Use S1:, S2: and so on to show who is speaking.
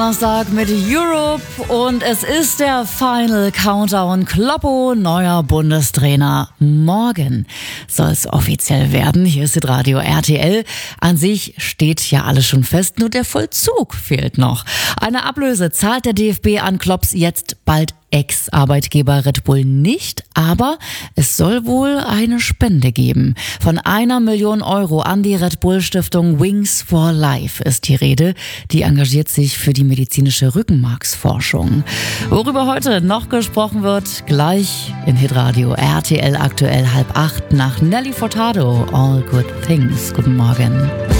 S1: Donnerstag mit Europe und es ist der Final Countdown. Kloppo, neuer Bundestrainer. Morgen soll es offiziell werden. Hier ist das Radio RTL. An sich steht ja alles schon fest, nur der Vollzug fehlt noch. Eine Ablöse zahlt der DFB an Klopps jetzt bald Ex-Arbeitgeber Red Bull nicht, aber es soll wohl eine Spende geben. Von 1 Million Euro an die Red Bull Stiftung Wings for Life ist die Rede. Die engagiert sich für die medizinische Rückenmarksforschung. Worüber heute noch gesprochen wird, gleich in Hitradio RTL aktuell 7:30 nach Nelly Furtado. All Good Things. Guten Morgen.